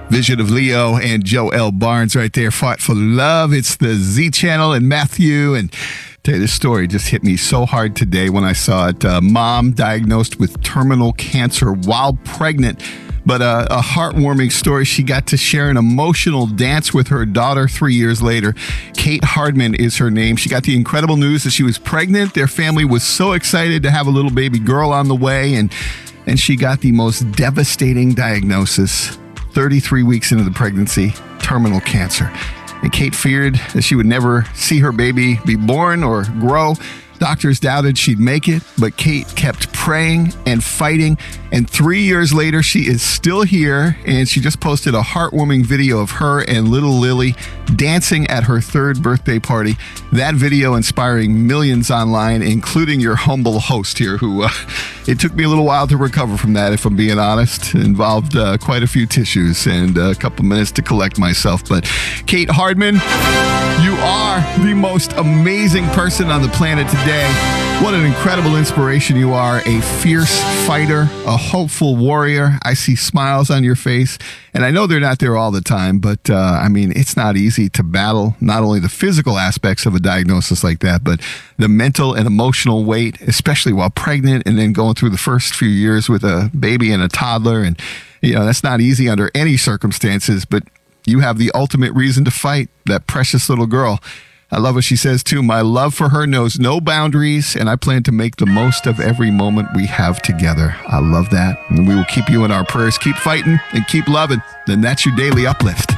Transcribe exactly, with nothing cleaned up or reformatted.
Vision of Leo and Joel Barnes right there fought for love. It's the Z Channel and Matthew. And tell you, this story just hit me so hard today when I saw it. Uh, mom diagnosed with terminal cancer while pregnant. But uh, a heartwarming story. She got to share an emotional dance with her daughter three years later. Kate Hardman is her name. She got the incredible news that she was pregnant. Their family was so excited to have a little baby girl on the way. And, and she got the most devastating diagnosis. thirty-three weeks into the pregnancy, terminal cancer. And Kate feared that she would never see her baby be born or grow. Doctors doubted she'd make it, but Kate kept praying and fighting. And three years later, she is still here. And she just posted a heartwarming video of her and little Lily dancing at her third birthday party. That video inspiring millions online, including your humble host here, who uh, it took me a little while to recover from that, if I'm being honest. It involved uh, quite a few tissues and a couple minutes to collect myself. But Kate Hardman, you are the most amazing person on the planet today. What an incredible inspiration you are. A fierce fighter, a hopeful warrior. I see smiles on your face, and I know they're not there all the time, but uh, I mean, it's not easy to battle not only the physical aspects of a diagnosis like that, but the mental and emotional weight, especially while pregnant and then going through the first few years with a baby and a toddler. And, you know, that's not easy under any circumstances, but you have the ultimate reason to fight, that precious little girl. I love what she says, too. My love for her knows no boundaries, and I plan to make the most of every moment we have together. I love that. And we will keep you in our prayers. Keep fighting and keep loving. Then that's your daily uplift.